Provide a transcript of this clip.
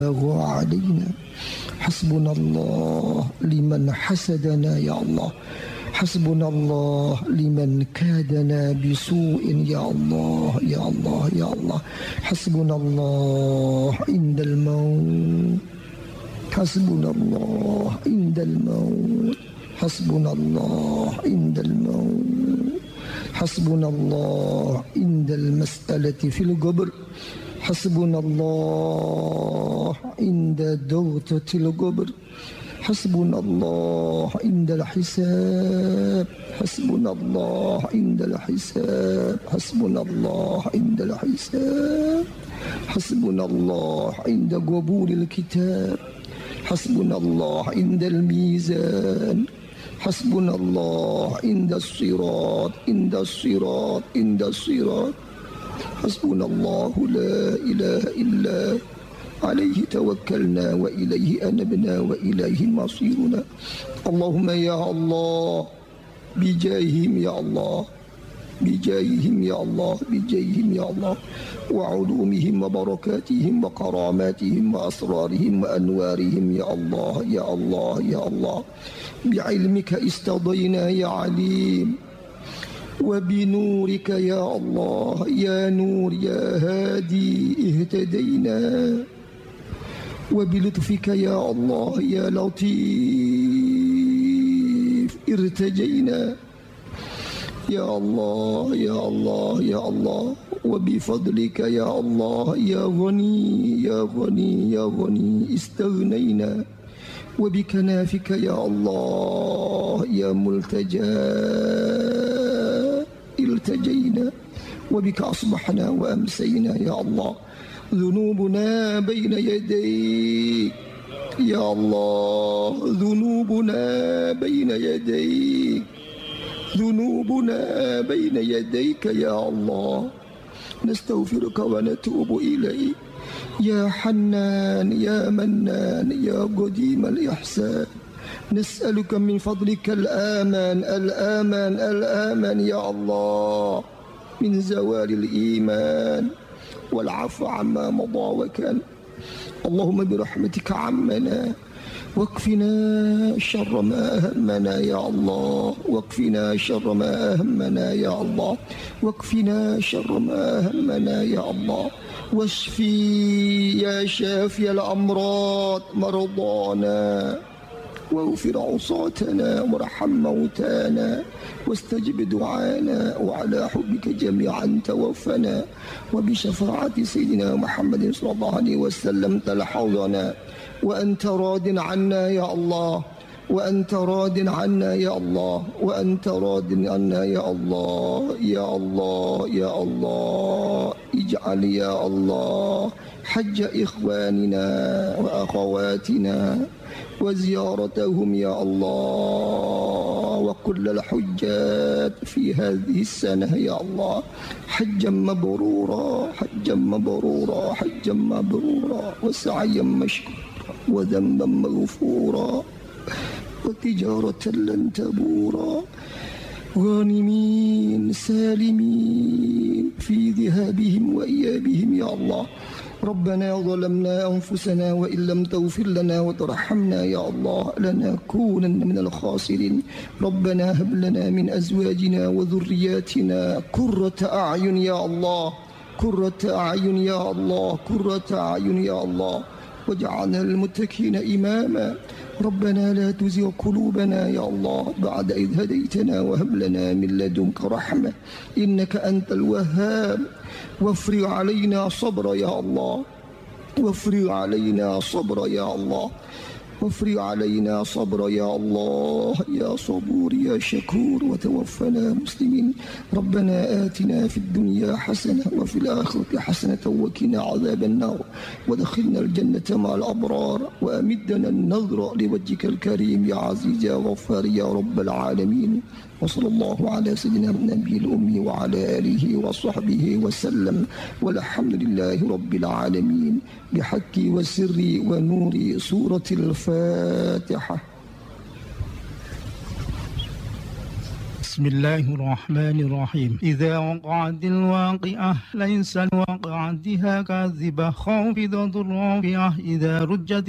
علينا. حسبنا الله لمن حسدنا يا الله. حسبنا الله لمن كادنا بسوء يا الله يا الله يا الله. حسبنا الله عند الموت. حسبنا الله عند الموت. حسبنا الله عند الموت. حسبنا الله عند المسألة في القبر. حسبنا الله عند دوتة القبر. حسبنا الله عند الحساب. حسبنا الله عند الحساب. حسبنا الله عند الحساب. حسبنا الله عند قبول الكتاب. حسبنا الله عند الميزان. حسبنا الله عند الصراط. عند الصراط. عند الصراط. حسبنا الله لا إله إلا عليه توكلنا وإليه أنبنا وإليه مصيرنا. اللهم يا الله بجاههم يا الله. بجاههم يا الله. بجاههم يا الله وعلومهم وبركاتهم وكراماتهم وأسرارهم وأنوارهم يا الله يا الله يا الله. بعلمك استضينا يا عليم وبنورك يا الله يا نور يا هادي اهتدينا. وبلطفك يا الله يا لطيف ارتجينا يا الله يا الله يا الله. وبفضلك يا الله يا غني يا غني يا غني استغنينا. وبكنافك يا الله يا ملتجى التجينا. وبك أصبحنا وأمسينا يا الله. ذنوبنا بين يديك يا الله. ذنوبنا بين يديك. ذنوبنا بين يديك يا الله. نستغفرك ونتوب إليك يا حنان يا منان يا قديم الإحسان. نسألك من فضلك الآمان الآمان الآمان يا الله من زوال الإيمان والعفو عما مضى وكان. اللهم برحمتك عمنا واكفنا شر ما أهمنا يا الله. واكفنا شر ما أهمنا يا الله. واكفنا شر ما أهمنا يا الله. واشفي يا شافي الأمراض مرضانا. واغفر عصاتنا وارحم موتانا واستجب دعانا. وعلى حبك جميعا توفنا. وبشفاعة سيدنا محمد صلى الله عليه وسلم تلحظنا. وأنت راض عنا يا الله. وأنت راض عنا يا الله. وأنت راض عنا يا الله يا الله يا الله. اجعل يا الله حج إخواننا وأخواتنا وزيارتهم يا الله وكل الحجات في هذه السنة يا الله حجا مبرورا حجا مبرورا حجا مبرورا وسعيا مشكورا وذنبا مغفورا وتجارة لن تبورا غانمين سالمين في ذهابهم وإيابهم يا الله. ربنا ظلمنا أنفسنا وإن لم تغفر لنا وترحمنا يا الله لنكونن من الخاسرين. ربنا هب لنا من أزواجنا وذرياتنا قرة أعين يا الله. قرة أعين يا الله. قرة أعين يا الله واجعلنا للمتقين إماما. ربنا لا تزغ قلوبنا يا الله بعد إذ هديتنا وهب لنا من لدنك رحمة إنك أنت الوهاب. وافرغ علينا صبر يا الله. وافرغ علينا صبر يا الله. وافرغ علينا صبر يا الله يا صبور يا شكور. وتوفنا مسلمين. ربنا آتنا في الدنيا حسنة وفي الآخرة حسنة وقنا عذاب النار. ودخلنا الجنة مع الأبرار. وأمدنا النظر لوجهك الكريم يا عزيز يا غفار يا رب العالمين. وصلى الله على سيدنا النبي الأمي وعلى آله وصحبه وسلم والحمد لله رب العالمين بحق وسر ونور سورة الفاتحة. بسم بسم الله الرحمن الرحيم. إذا وقعت الواقعة ليس لوقعتها كاذبة خافضة رافعة إذا رجت